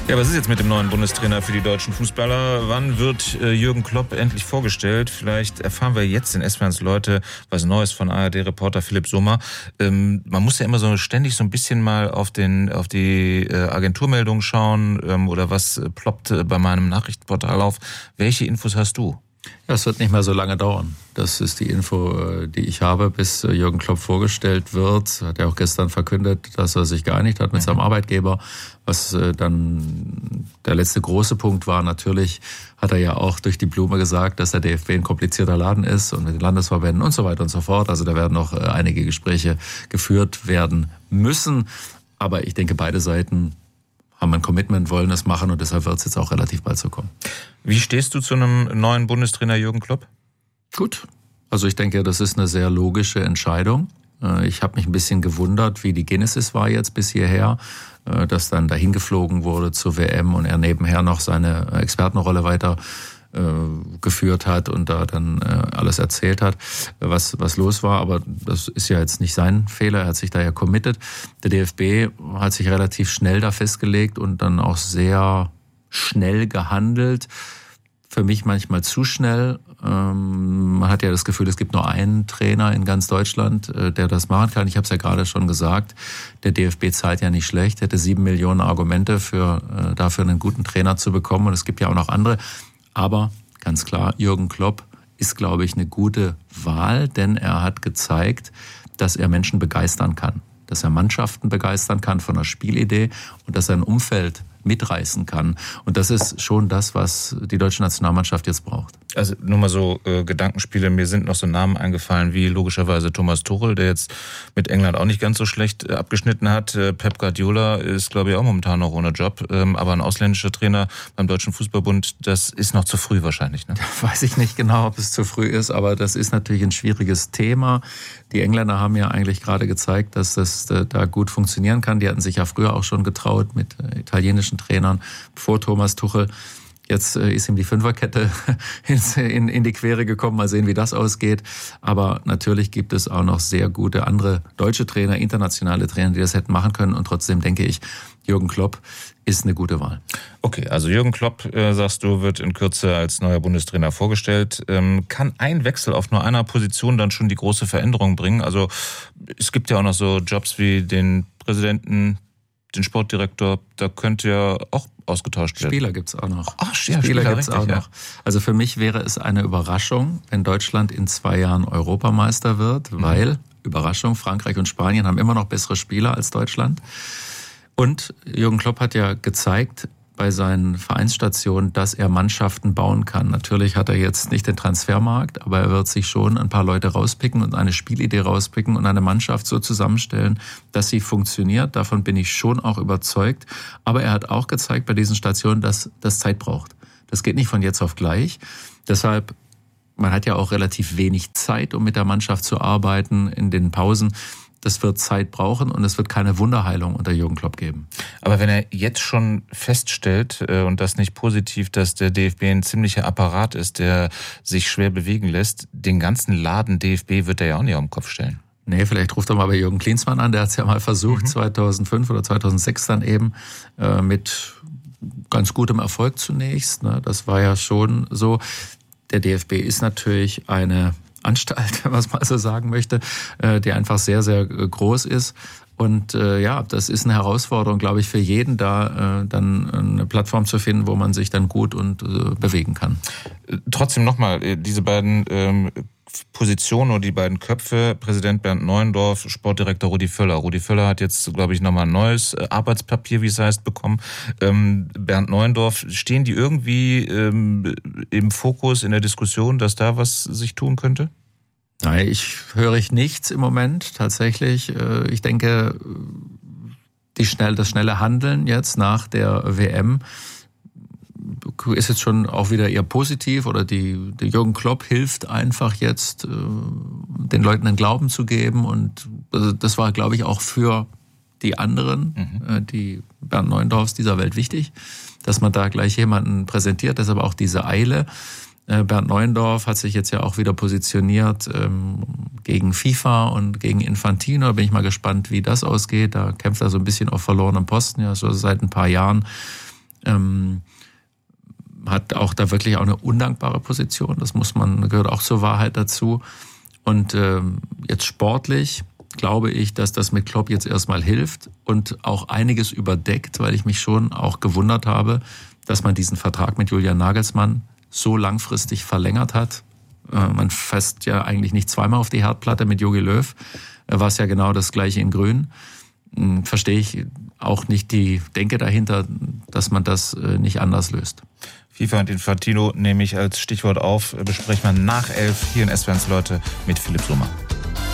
Ja, was ist jetzt mit dem neuen Bundestrainer für die deutschen Fußballer? Wann wird Jürgen Klopp endlich vorgestellt? Vielleicht erfahren wir jetzt in S-Fans Leute was Neues von ARD-Reporter Philipp Sommer. Man muss ja immer so ständig so ein bisschen mal auf die Agenturmeldungen schauen oder was ploppt bei meinem Nachrichtenportal auf. Welche Infos hast du? Ja, es wird nicht mehr so lange dauern. Das ist die Info, die ich habe, bis Jürgen Klopp vorgestellt wird. Hat er auch gestern verkündet, dass er sich geeinigt hat mit seinem Arbeitgeber. Was dann der letzte große Punkt war, natürlich hat er ja auch durch die Blume gesagt, dass der DFB ein komplizierter Laden ist und mit den Landesverbänden und so weiter und so fort. Also da werden noch einige Gespräche geführt werden müssen. Aber ich denke, beide Seiten haben ein Commitment, wollen es machen und deshalb wird es jetzt auch relativ bald so kommen. Wie stehst du zu einem neuen Bundestrainer Jürgen Klopp? Gut. Also ich denke, das ist eine sehr logische Entscheidung. Ich habe mich ein bisschen gewundert, wie die Genesis war jetzt bis hierher, dass dann dahin geflogen wurde zur WM und er nebenher noch seine Expertenrolle weiter geführt hat und da dann alles erzählt hat, was los war. Aber das ist ja jetzt nicht sein Fehler, er hat sich da ja committed. Der DFB hat sich relativ schnell da festgelegt und dann auch sehr schnell gehandelt. Für mich manchmal zu schnell. Man hat ja das Gefühl, es gibt nur einen Trainer in ganz Deutschland, der das machen kann. Ich habe es ja gerade schon gesagt, der DFB zahlt ja nicht schlecht, hätte 7 Millionen Argumente dafür einen guten Trainer zu bekommen. Und es gibt ja auch noch andere. Aber ganz klar, Jürgen Klopp ist, glaube ich, eine gute Wahl, denn er hat gezeigt, dass er Menschen begeistern kann, dass er Mannschaften begeistern kann von der Spielidee und dass er ein Umfeld mitreißen kann. Und das ist schon das, was die deutsche Nationalmannschaft jetzt braucht. Also nur mal so Gedankenspiele. Mir sind noch so Namen eingefallen wie logischerweise Thomas Tuchel, der jetzt mit England auch nicht ganz so schlecht abgeschnitten hat. Pep Guardiola ist, glaube ich, auch momentan noch ohne Job. Aber ein ausländischer Trainer beim Deutschen Fußballbund, das ist noch zu früh wahrscheinlich, ne? Weiß ich nicht genau, ob es zu früh ist, aber das ist natürlich ein schwieriges Thema. Die Engländer haben ja eigentlich gerade gezeigt, dass das da gut funktionieren kann. Die hatten sich ja früher auch schon getraut mit italienischen Trainern vor Thomas Tuchel. Jetzt ist ihm die Fünferkette in die Quere gekommen. Mal sehen, wie das ausgeht. Aber natürlich gibt es auch noch sehr gute andere deutsche Trainer, internationale Trainer, die das hätten machen können. Und trotzdem denke ich, Jürgen Klopp ist eine gute Wahl. Okay, also Jürgen Klopp, sagst du, wird in Kürze als neuer Bundestrainer vorgestellt. Kann ein Wechsel auf nur einer Position dann schon die große Veränderung bringen? Also es gibt ja auch noch so Jobs wie den Präsidenten, den Sportdirektor, da könnte ja auch ausgetauscht werden. Spieler gibt's auch noch. Ach, ja, Spieler gibt's auch noch. Also für mich wäre es eine Überraschung, wenn Deutschland in 2 Jahren Europameister wird, weil, Überraschung, Frankreich und Spanien haben immer noch bessere Spieler als Deutschland. Und Jürgen Klopp hat ja gezeigt bei seinen Vereinsstationen, dass er Mannschaften bauen kann. Natürlich hat er jetzt nicht den Transfermarkt, aber er wird sich schon ein paar Leute rauspicken und eine Spielidee rauspicken und eine Mannschaft so zusammenstellen, dass sie funktioniert. Davon bin ich schon auch überzeugt. Aber er hat auch gezeigt bei diesen Stationen, dass das Zeit braucht. Das geht nicht von jetzt auf gleich. Deshalb, man hat ja auch relativ wenig Zeit, um mit der Mannschaft zu arbeiten in den Pausen. Das wird Zeit brauchen und es wird keine Wunderheilung unter Jürgen Klopp geben. Aber wenn er jetzt schon feststellt, und das nicht positiv, dass der DFB ein ziemlicher Apparat ist, der sich schwer bewegen lässt, den ganzen Laden DFB wird er ja auch nicht auf den Kopf stellen. Nee, vielleicht ruft er mal bei Jürgen Klinsmann an, der hat es ja mal versucht, 2005 oder 2006 dann eben, mit ganz gutem Erfolg zunächst. Das war ja schon so. Der DFB ist natürlich eine Anstalt, wenn man es mal so sagen möchte, die einfach sehr, sehr groß ist. Und ja, das ist eine Herausforderung, glaube ich, für jeden, da dann eine Plattform zu finden, wo man sich dann gut und bewegen kann. Trotzdem nochmal, diese beiden Positionen oder die beiden Köpfe, Präsident Bernd Neuendorf, Sportdirektor Rudi Völler. Rudi Völler hat jetzt, glaube ich, nochmal ein neues Arbeitspapier, wie es heißt, bekommen. Bernd Neuendorf, stehen die irgendwie im Fokus in der Diskussion, dass da was sich tun könnte? Nein, höre nichts im Moment tatsächlich. Ich denke, das schnelle Handeln jetzt nach der WM ist jetzt schon auch wieder eher positiv oder der Jürgen Klopp hilft einfach jetzt, den Leuten den Glauben zu geben und das war, glaube ich, auch für die anderen, die Bernd Neuendorfs dieser Welt wichtig, dass man da gleich jemanden präsentiert, deshalb auch diese Eile. Bernd Neuendorf hat sich jetzt ja auch wieder positioniert gegen FIFA und gegen Infantino. Da bin ich mal gespannt, wie das ausgeht. Da kämpft er so ein bisschen auf verlorenem Posten, ja, so seit ein paar Jahren. hat auch da wirklich auch eine undankbare Position. Das gehört auch zur Wahrheit dazu. Und jetzt sportlich glaube ich, dass das mit Klopp jetzt erstmal hilft und auch einiges überdeckt, weil ich mich schon auch gewundert habe, dass man diesen Vertrag mit Julian Nagelsmann so langfristig verlängert hat. Man fasst ja eigentlich nicht zweimal auf die Herdplatte mit Jogi Löw. War es ja genau das Gleiche in Grün. Verstehe ich auch nicht die Denke dahinter, dass man das nicht anders löst. FIFA und Infantino nehme ich als Stichwort auf. Besprechen wir nach 11 hier in SWR1 Leute mit Philipp Sommer.